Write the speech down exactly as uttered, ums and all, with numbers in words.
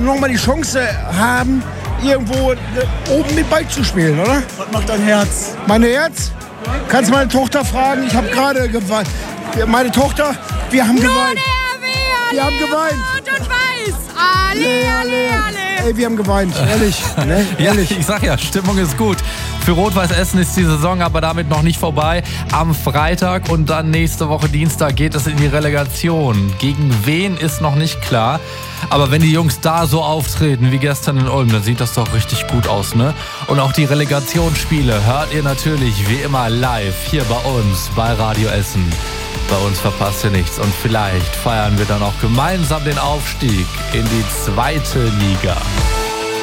nochmal die Chance haben, irgendwo äh, oben mit beizuspielen, oder? Was macht dein Herz? Mein Herz? Kannst meine Tochter fragen? Ich habe gerade geweint. Meine Tochter, wir haben geweint. Wir haben geweint. Und weiß. Alle, alle, alle. Ey, wir haben geweint, ehrlich. Ne? Ja, ehrlich. ich sag ja, Stimmung ist gut. Für Rot-Weiß Essen ist die Saison aber damit noch nicht vorbei. Am Freitag und dann nächste Woche Dienstag geht es in die Relegation. Gegen wen ist noch nicht klar. Aber wenn die Jungs da so auftreten wie gestern in Ulm, dann sieht das doch richtig gut aus, ne? Und auch die Relegationsspiele hört ihr natürlich wie immer live hier bei uns bei Radio Essen. Bei uns verpasst ihr nichts und vielleicht feiern wir dann auch gemeinsam den Aufstieg in die zweite Liga.